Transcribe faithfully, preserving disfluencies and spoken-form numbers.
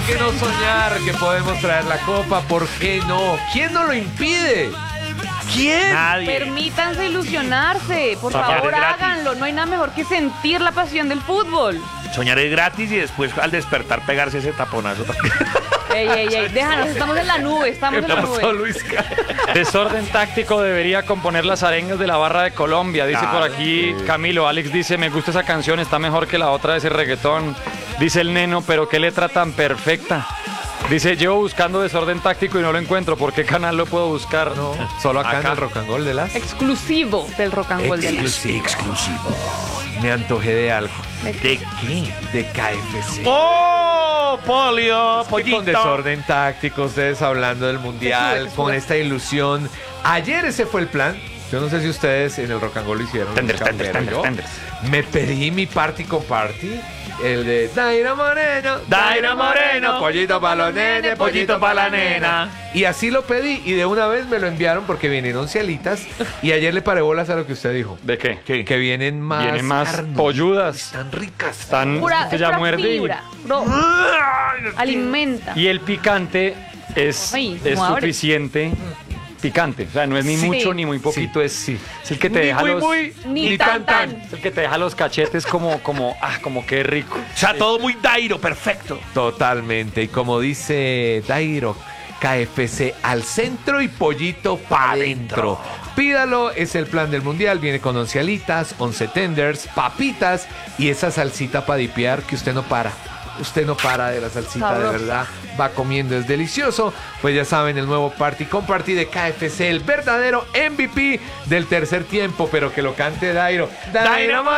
qué no soñar que podemos traer la copa? ¿Por qué no? ¿Quién no lo impide? ¿Quién? Nadie. Permítanse ilusionarse, por Soñar favor es gratis. háganlo. No hay nada mejor que sentir la pasión del fútbol. Soñar es gratis y después al despertar pegarse ese taponazo. Ey, ey, ey, déjanos, estamos en la nube, estamos en la Pasó nube. Luis Carlos. Desorden táctico debería componer las arengas de la barra de Colombia. Dice por aquí Camilo. Alex dice, me gusta esa canción, está mejor que la otra de ese reggaetón. Dice el neno, pero qué letra tan perfecta. Dice, llevo buscando desorden táctico y no lo encuentro. ¿Por qué canal lo puedo buscar? No, solo acá, Acá. en el Rock and Roll de las. Exclusivo del rock and roll de la... Exclusivo. Exclusivo. Me antojé de algo. ¿De qué? De K F C. ¡Oh! Polio, Y con pollito. desorden táctico, ustedes hablando del mundial, Te sube, te con sube. esta ilusión. Ayer ese fue el plan. Yo no sé si ustedes en el Rock and Roll lo hicieron. Tenders, Luis tenders, Campero, tenders, yo. tenders. Me pedí mi party con party. El de Daira Moreno, Daira Moreno, pollito pa' los nenes, pollito pa' la nena. Y así lo pedí y de una vez me lo enviaron porque vinieron cielitas. Y ayer le paré bolas a lo que usted dijo. ¿De qué? Que vienen más Vienen más carnudas, polludas. Están ricas. Están Pura, que es ya pura muerde y- fibra, bro. Alimenta. Y el picante es, Ay, es ¿cómo abre? suficiente. Picante, o sea, no es ni Sí. mucho ni muy poquito, es, sí. es el que te Ni deja muy, los, muy, Ni ni tan, tan, tan. tan. es el que te deja los cachetes como, como, ah, como que rico. O sea, todo muy Dairo, perfecto. Totalmente. Y como dice Dairo, K F C al centro y pollito pa' adentro. Pídalo, es el plan del mundial. Viene con once alitas, once tenders, papitas y esa salsita para dipear que usted no para. Usted no para de la salsita, Sabroso. de verdad. Va comiendo, es delicioso. Pues ya saben, el nuevo party con party de K F C, el verdadero M V P del tercer tiempo, pero que lo cante Dairo. Dairo